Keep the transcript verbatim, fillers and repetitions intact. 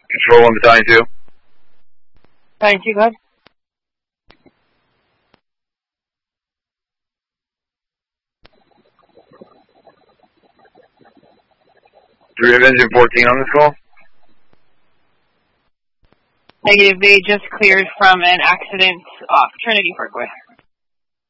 Control one, Battalion two. Battalion two, go ahead. Do we have engine fourteen on this call? Negative, they just cleared from an accident off Trinity Parkway.